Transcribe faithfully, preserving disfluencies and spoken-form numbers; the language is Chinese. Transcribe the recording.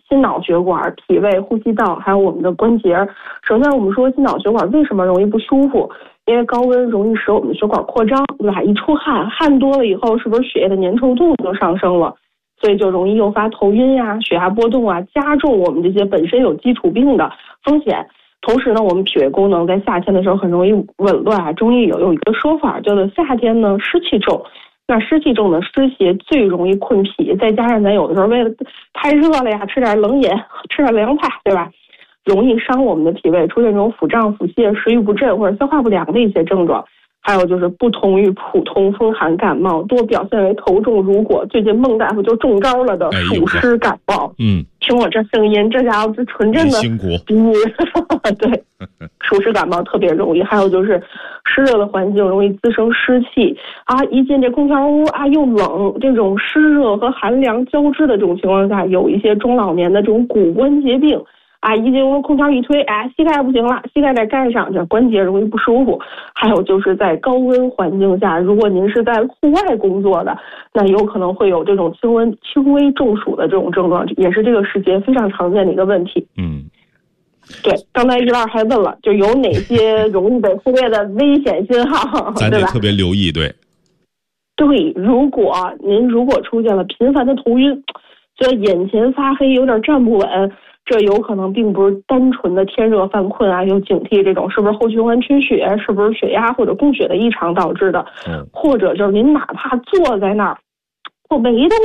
心脑血管、脾胃、呼吸道，还有我们的关节。首先我们说心脑血管为什么容易不舒服？因为高温容易使我们的血管扩张，对吧？一出汗，汗多了以后，是不是血液的粘稠度就上升了？所以就容易诱发头晕呀、血压波动啊，加重我们这些本身有基础病的风险。同时呢，我们脾胃功能在夏天的时候很容易紊乱啊。中医有有一个说法叫做夏天呢湿气重，那湿气重的湿邪最容易困脾，再加上咱有的时候为了太热了呀，吃点冷饮，吃点凉菜，对吧？容易伤我们的脾胃，出现这种腹胀、腹泻、食欲不振或者消化不良的一些症状。还有就是不同于普通风寒感冒，多表现为头重如裹。最近孟大夫就中招了的暑湿感冒。 嗯， 听我这声音，这家伙是纯正的辛苦。 对，暑湿感冒特别容易。还有就是湿热的环境容易滋生湿气啊，一进这空调屋啊又冷，这种湿热和寒凉交织的这种情况下，有一些中老年的这种骨关节病。啊，一进屋空调一推，哎，膝盖不行了，膝盖得盖上，这关节容易不舒服。还有就是在高温环境下，如果您是在户外工作的，那有可能会有这种轻温轻微中暑的这种症状，也是这个时节非常常见的一个问题。 嗯， 对，刚才一浪还问了，就有哪些容易被忽略的危险信号， 咱得特别留意。对， 对，如果您如果出现了频繁的头晕，觉得眼前发黑，有点站不稳。这有可能并不是单纯的天热犯困啊，有警惕这种是不是后循环缺血，是不是血压或者供血的异常导致的， 嗯， 或者就是您哪怕坐在那儿，或没动